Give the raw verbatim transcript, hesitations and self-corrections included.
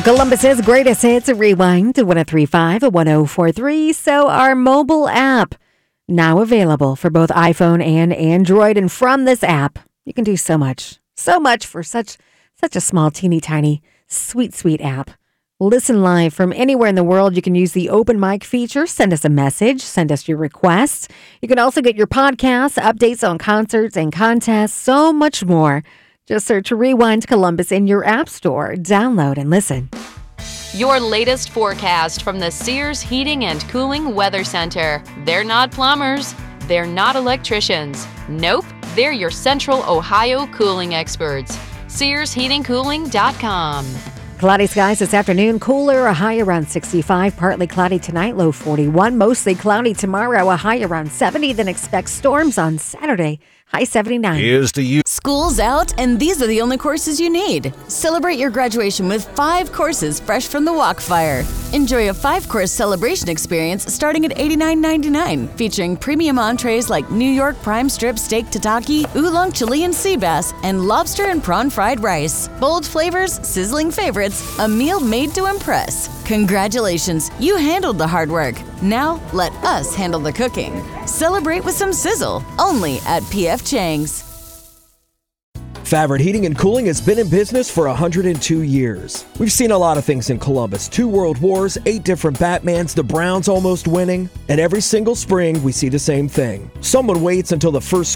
Columbus's greatest hits, rewind to one oh three point five and one oh four point three. So our mobile app, now available for both iPhone and Android. And from this app, you can do so much, so much for such such a small, teeny tiny, sweet, sweet app. Listen live from anywhere in the world. You can use the open mic feature. Send us a message. Send us your requests. You can also get your podcasts, updates on concerts and contests, so much more. Just search Rewind Columbus in your app store. Download and listen. Your latest forecast from the Sears Heating and Cooling Weather Center. They're not plumbers. They're not electricians. Nope, they're your Central Ohio cooling experts. Sears Heating Cooling dot com. Cloudy skies this afternoon. Cooler, a high around sixty-five. Partly cloudy tonight, low forty-one. Mostly cloudy tomorrow, a high around seventy. Then expect storms on Saturday, high seventy-nine. Here's to you. School's out, and these are the only courses you need. Celebrate your graduation with five courses fresh from the Walkfire. Enjoy a five-course celebration experience starting at eighty-nine ninety-nine, featuring premium entrees like New York prime strip steak tataki, oolong Chilean sea bass, and lobster and prawn fried rice. Bold flavors, sizzling favorites, a meal made to impress. Congratulations, you handled the hard work. Now, let us handle the cooking. Celebrate with some sizzle, only at P F Chang's. Favorite Heating and Cooling has been in business for one hundred two years. We've seen a lot of things in Columbus. Two world wars, eight different Batmans, the Browns almost winning. And every single spring, we see the same thing. Someone waits until the first